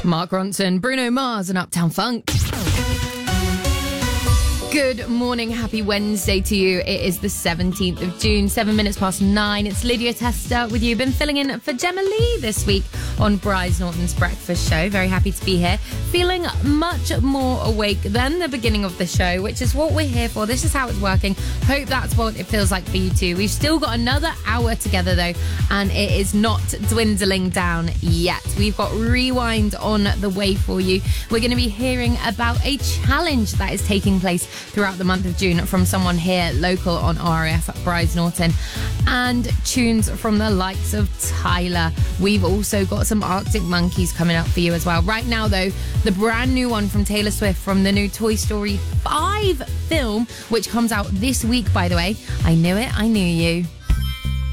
Mark Ronson, Bruno Mars and Uptown Funk. Good morning, happy Wednesday to you. It is the 17th of June, 7 minutes past 9. It's Lydia Testa with you. Been filling in for Gemma Lee this week on Bryce Norton's Breakfast Show. Very happy to be here. Feeling much more awake than the beginning of the show, which is what we're here for. This is how it's working. Hope that's what it feels like for you too. We've still got another hour together though, and it is not dwindling down yet. We've got Rewind on the way for you. We're going to be hearing about a challenge that is taking place throughout the month of June from someone here local on RAF, Bryce Norton, and tunes from the likes of Tyler. We've also got some Arctic Monkeys coming up for you as well. Right now though, the brand new one from Taylor Swift from the new Toy Story 5 film, which comes out this week, by the way. I knew it, I knew you.